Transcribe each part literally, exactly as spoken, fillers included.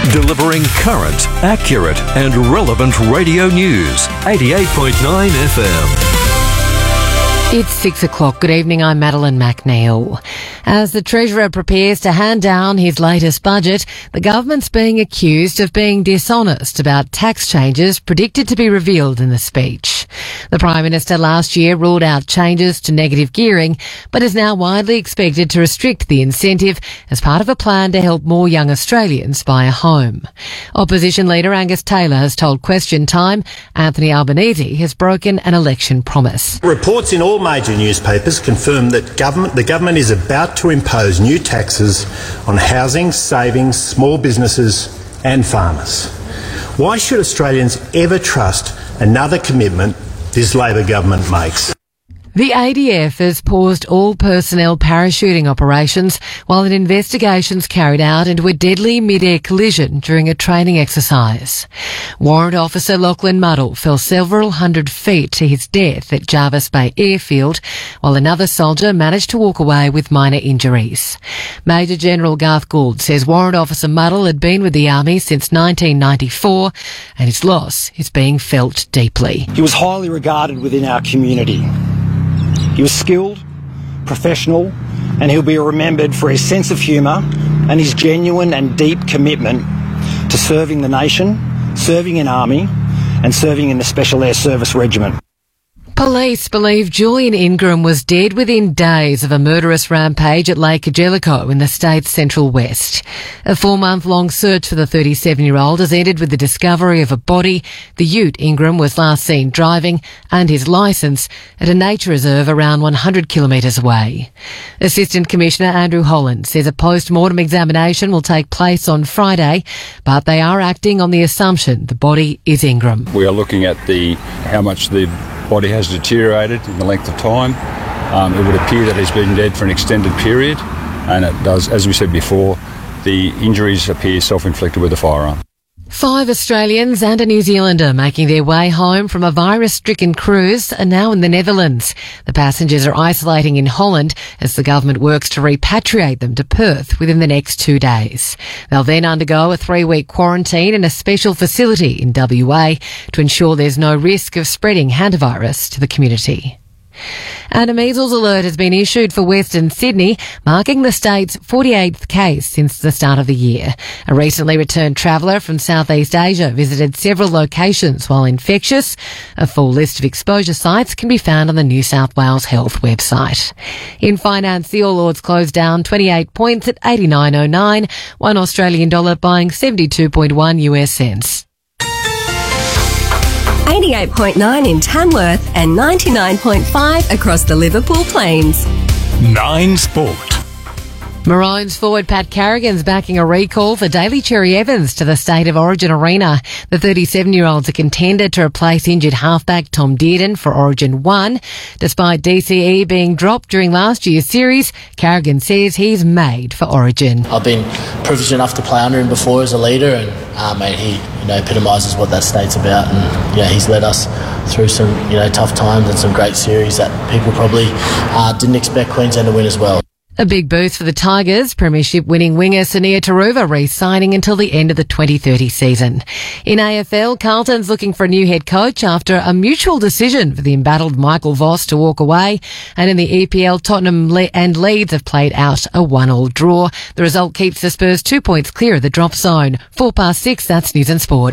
Delivering current, accurate and relevant radio news. eighty-eight point nine F M. It's six o'clock. Good evening, I'm Madeline McNeil. As the Treasurer prepares to hand down his latest budget, the government's being accused of being dishonest about tax changes predicted to be revealed in the speech. The Prime Minister last year ruled out changes to negative gearing, but is now widely expected to restrict the incentive as part of a plan to help more young Australians buy a home. Opposition leader Angus Taylor has told Question Time Anthony Albanese has broken an election promise. Reports in all major newspapers confirm that government, the government is about to impose new taxes on housing, savings, small businesses and farmers. Why should Australians ever trust another commitment this Labor government makes? The A D F has paused all personnel parachuting operations while an investigation is carried out into a deadly mid-air collision during a training exercise. Warrant Officer Lachlan Muddle fell several hundred feet to his death at Jarvis Bay Airfield, while another soldier managed to walk away with minor injuries. Major General Garth Gould says Warrant Officer Muddle had been with the Army since nineteen ninety-four and his loss is being felt deeply. He was highly regarded within our community. He was skilled, professional, and he'll be remembered for his sense of humour and his genuine and deep commitment to serving the nation, serving in Army, and serving in the Special Air Service Regiment. Police believe Julian Ingram was dead within days of a murderous rampage at Lake Jellicoe in the state's central west. A four-month-long search for the thirty-seven-year-old has ended with the discovery of a body, the ute Ingram was last seen driving, and his licence at a nature reserve around one hundred kilometres away. Assistant Commissioner Andrew Holland says a post-mortem examination will take place on Friday, but they are acting on the assumption the body is Ingram. We are looking at the how much the body has deteriorated in the length of time. Um, it would appear that he's been dead for an extended period, and it does, as we said before, the injuries appear self-inflicted with a firearm. Five Australians and a New Zealander making their way home from a virus-stricken cruise are now in the Netherlands. The passengers are isolating in Holland as the government works to repatriate them to Perth within the next two days. They'll then undergo a three-week quarantine in a special facility in W A to ensure there's no risk of spreading hantavirus to the community. And a measles alert has been issued for Western Sydney, marking the state's forty-eighth case since the start of the year. A recently returned traveller from Southeast Asia visited several locations while infectious. A full list of exposure sites can be found on the New South Wales Health website. In finance, the All Ords closed down twenty-eight points at eighty-nine oh nine, one Australian dollar buying seventy-two point one U S cents. eighty-eight point nine in Tamworth and ninety-nine point five across the Liverpool Plains. Nine Sport. Maroons forward Pat Carrigan's backing a recall for Daly Cherry Evans to the State of Origin Arena. The thirty-seven-year-old's a contender to replace injured halfback Tom Dearden for Origin one. Despite D C E being dropped during last year's series, Carrigan says he's made for Origin. I've been privileged enough to play under him before as a leader, and uh, mate, he you know epitomises what that state's about, and yeah, he's led us through some you know tough times and some great series that people probably uh, didn't expect Queensland to win as well. A big boost for the Tigers, premiership winning winger Sonia Taruva re-signing until the end of the twenty thirty season. In A F L, Carlton's looking for a new head coach after a mutual decision for the embattled Michael Voss to walk away. And in the E P L, Tottenham and Leeds have played out a one-all draw. The result keeps the Spurs two points clear of the drop zone. Four past six, that's News and Sport.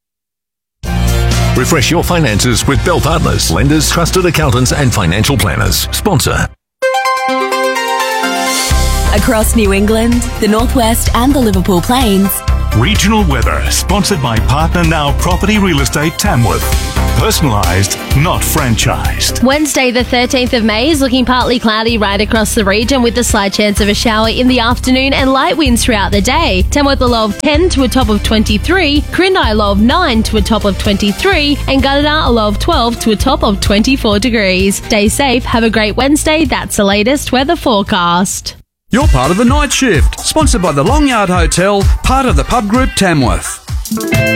Refresh your finances with Bell Partners, lenders, trusted accountants and financial planners. Sponsor. Across New England, the Northwest and the Liverpool Plains. Regional weather, sponsored by Partner Now Property Real Estate Tamworth. Personalised, not franchised. Wednesday the thirteenth of May is looking partly cloudy right across the region with a slight chance of a shower in the afternoon and light winds throughout the day. Tamworth a low of ten to a top of twenty-three, Corindi a low of nine to a top of twenty-three, and Gunnedah a low of twelve to a top of twenty-four degrees. Stay safe, have a great Wednesday. That's the latest weather forecast. You're part of the night shift, sponsored by the Long Yard Hotel, part of the Pub Group Tamworth.